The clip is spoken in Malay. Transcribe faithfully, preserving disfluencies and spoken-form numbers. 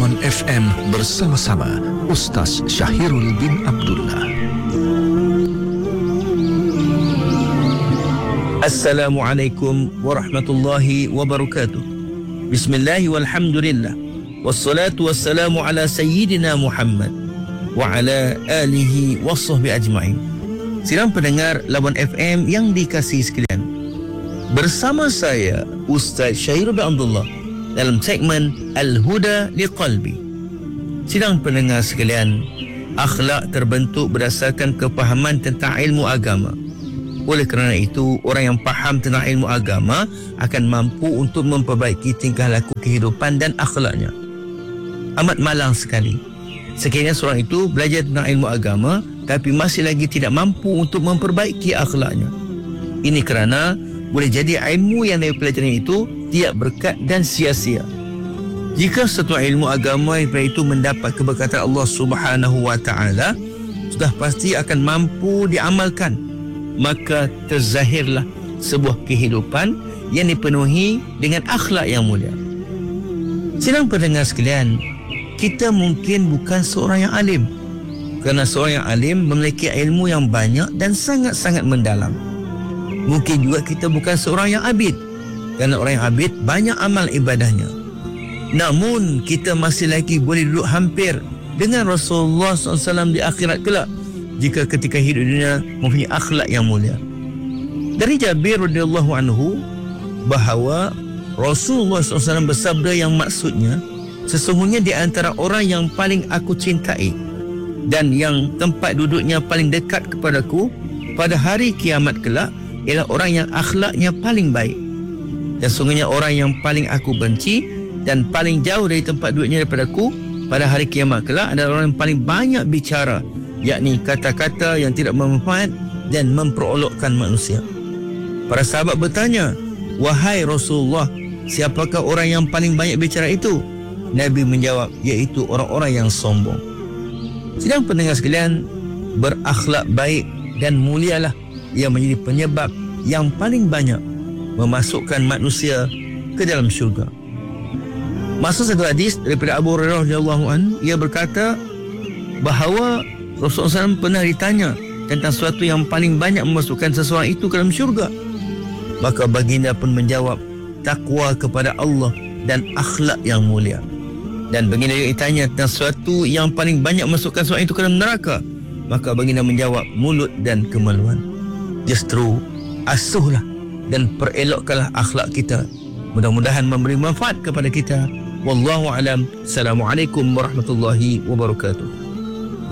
Lawan F M bersama-sama Ustaz Syahirul bin Abdullah. Assalamualaikum warahmatullahi wabarakatuh. Bismillah walhamdulillah. Wassalatu wassalamu ala sayyidina Muhammad wa ala alihi wa sahbihi ajma'in. Sidang pendengar Lawan F M yang dikasihi sekalian, bersama saya Ustaz Syahirul bin Abdullah dalam segmen Al-Huda Liqalbi. Sidang pendengar sekalian, akhlak terbentuk berdasarkan kepahaman tentang ilmu agama. Oleh kerana itu, orang yang faham tentang ilmu agama akan mampu untuk memperbaiki tingkah laku kehidupan dan akhlaknya. Amat malang sekali sekiranya seorang itu belajar tentang ilmu agama tapi masih lagi tidak mampu untuk memperbaiki akhlaknya. Ini kerana boleh jadi ilmu yang dia pelajari itu tidak berkat dan sia-sia. Jika satu ilmu agama itu mendapat keberkatan Allah Subhanahu wa taala, sudah pasti akan mampu diamalkan, maka terzahirlah sebuah kehidupan yang dipenuhi dengan akhlak yang mulia. Sidang pendengar sekalian, kita mungkin bukan seorang yang alim, kerana seorang yang alim memiliki ilmu yang banyak dan sangat-sangat mendalam. Mungkin juga kita bukan seorang yang abid, kerana orang yang abid banyak amal ibadahnya. Namun kita masih lagi boleh duduk hampir dengan Rasulullah sallallahu alaihi wasallam di akhirat kelak, jika ketika hidup dunia mempunyai akhlak yang mulia. Dari Jabir radhiyallahu anhu bahawa Rasulullah sallallahu alaihi wasallam bersabda yang maksudnya, sesungguhnya di antara orang yang paling aku cintai dan yang tempat duduknya paling dekat kepadaku pada hari kiamat kelak ialah orang yang akhlaknya paling baik. Dan sesungguhnya orang yang paling aku benci dan paling jauh dari tempat duduknya daripadaku pada hari kiamat kelak adalah orang yang paling banyak bicara, yakni kata-kata yang tidak bermanfaat dan memperolokkan manusia. Para sahabat bertanya, "Wahai Rasulullah, siapakah orang yang paling banyak bicara itu?" Nabi menjawab, iaitu orang-orang yang sombong. Sidang pendengar sekalian, berakhlak baik dan mulialah yang menjadi penyebab yang paling banyak memasukkan manusia ke dalam syurga. Masuk satu hadis daripada Abu Hurairah radhiyallahu anhu, ia berkata bahawa Rasulullah sallallahu alaihi wasallam pernah ditanya tentang sesuatu yang paling banyak memasukkan seseorang itu ke dalam syurga. Maka baginda pun menjawab, takwa kepada Allah dan akhlak yang mulia. Dan baginda juga ditanya tentang sesuatu yang paling banyak memasukkan seseorang itu ke dalam neraka. Maka baginda menjawab, mulut dan kemaluan. Justru asuhlah dan perelokkanlah akhlak kita. Mudah-mudahan memberi manfaat kepada kita. Wallahu alam. Assalamualaikum warahmatullahi wabarakatuh.